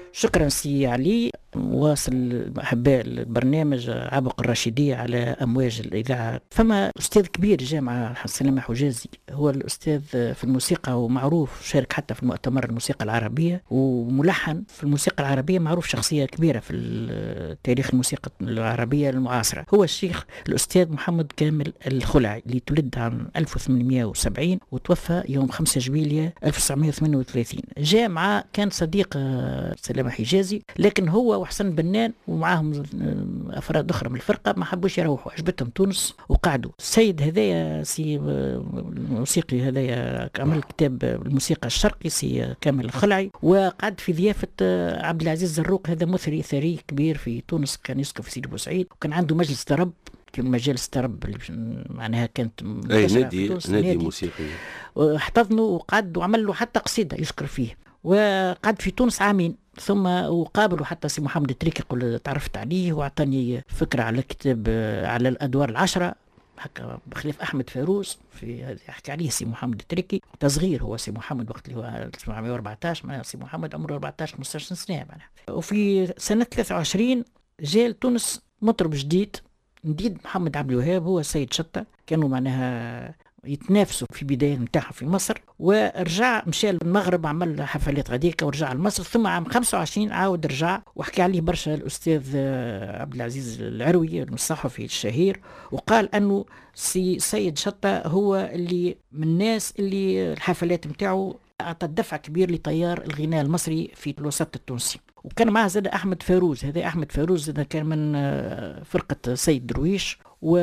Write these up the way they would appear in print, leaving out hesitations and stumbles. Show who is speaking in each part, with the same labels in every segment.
Speaker 1: شكرا سي علي. واصل أحباء البرنامج عبق الرشيدية على أمواج الإذاعة. فما أستاذ كبير جامعة سلامة حجازي، هو الأستاذ في الموسيقى ومعروف، شارك حتى في المؤتمر الموسيقى العربية وملحن في الموسيقى العربية، معروف شخصية كبيرة في تاريخ الموسيقى العربية المعاصرة. هو الشيخ الأستاذ محمد كامل الخلعي، اللي تولد عام 1870 وتوفى يوم 5 جويلية 1938. جامعة كان صديق سلامة حجازي، لكن هو وحسن بنان ومعاهم أفراد أخرى من الفرقة ما حبوش يروحوا، عجبتهم تونس وقعدوا. السيد هذايا سي الموسيقي هذايا عمل كتاب الموسيقى الشرقي سي كامل الخلعي، وقعد في ضيافة عبد العزيز الزروق، هذا مثري ثري كبير في تونس، كان يسكن في سيدي بوسعيد، وكان عنده مجلس طرب، مجالس طرب معناها كانت
Speaker 2: نادي موسيقي،
Speaker 1: واحتضنه وقعد وعمل له حتى قصيدة يشكر فيه، وقعد في تونس عامين. ثم وقابلوا حتى سي محمد التريكي، قل تعرفت عليه واعطاني فكرة على كتاب على الأدوار العشرة هكا، بخلاف أحمد فاروز في يحكي عليه سي محمد التريكي. تصغير هو سي محمد وقت اللي هو 1914، معناها سي محمد عمره 14 15 سنة معناها. وفي سنة 23 جاء تونس مطرب جديد محمد عبد الوهاب، هو سيد شطة، كانوا معناها يتنافسوا في بداية نتاعهم في مصر، ورجع مشى المغرب عمل حفلات غديكة ورجع لمصر. ثم عام 25 عاود رجع، وحكي عليه برشا الأستاذ عبد العزيز العروي الصحفي الشهير، وقال أنه سيد شطة هو اللي من الناس اللي الحفلات متاعه أعطى دفع كبير لتيار الغناء المصري في الوسط التونسي. وكان معه زاد أحمد فاروز، هذا أحمد فاروز كان من فرقة سيد درويش،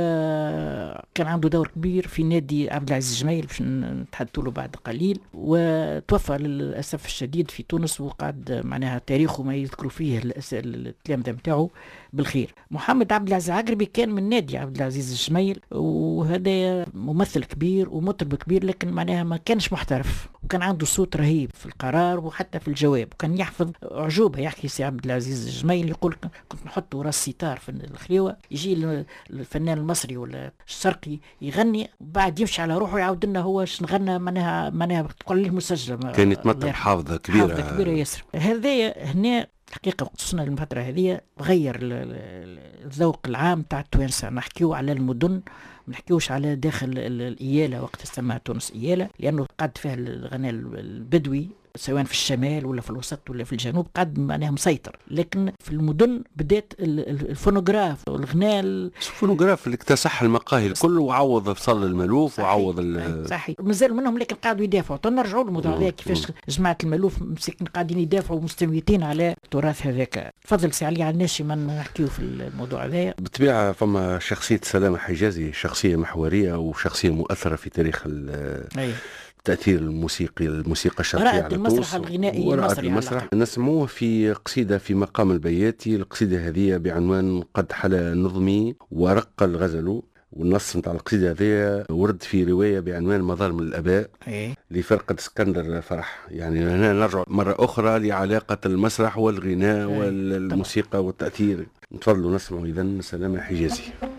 Speaker 1: وكان عنده دور كبير في نادي عبد العزيز الجميل باش نتحدثوا له بعد قليل، وتوفى للأسف الشديد في تونس، وقعد معناها تاريخه ما يذكروا فيه التلامذة نتاعو بالخير. محمد عبد العزيز العقربي كان من نادي عبد العزيز الجميل، وهذا ممثل كبير ومطرب كبير، لكن معناها ما كانش محترف، وكان عنده صوت رهيب في القرار وحتى في الجواب، وكان يحفظ عجوبة. يحكي سي عبد العزيز الجميل يقول كنت نحط ورا الستار في الخليوة، يجي الفنان المصري ولا الشرقي يغني، بعد يمشي على روحه يعاود لنا هو شنغنى، معناها تقول ليه مسجلة،
Speaker 2: كان يتمتع حافظة كبيرة
Speaker 1: ياسر. هذا هنا الحقيقة خصوصا الفترة هذه غير الذوق العام تاع التوانسة. نحكيو على المدن، ما نحكيوش على داخل الإيالة وقت استمع تونس إيالة، لأنه قد فيها الغناء البدوي سواء في الشمال ولا في الوسط ولا في الجنوب، قد معناها مسيطر. لكن في المدن بدات الفونوغراف والغناء
Speaker 2: الفونوغراف اللي اكتسح المقاهي كله، وعوض فصل الملوف وعوض
Speaker 1: صحيح. مازال منهم لكن قاعدوا يدافعوا. نرجعوا للموضوع هذا، كيفاش جماعه الملوف مسكين قاعدين يدافعوا مستميتين على التراث هذاك. تفضل سي علي، عندناش ما نحكيو في الموضوع هذا.
Speaker 2: بالطبيعه فما شخصيه سلامة حجازي شخصيه محوريه وشخصيه مؤثره في تاريخ التأثير الموسيقى الشرقية على
Speaker 1: المسرح الغنائي المصري.
Speaker 2: المسرح نسموه في قصيدة في مقام البياتي. القصيدة هذه بعنوان قد حلا نظمي ورق الغزل، والنص نتاع القصيدة هذه ورد في رواية بعنوان مظالم الآباء لفرقة اسكندر فرح. يعني هنا نرجع مرة أخرى لعلاقة المسرح والغناء والموسيقى والتأثير. نتفضلوا نسمعوا إذن سلامة حجازي.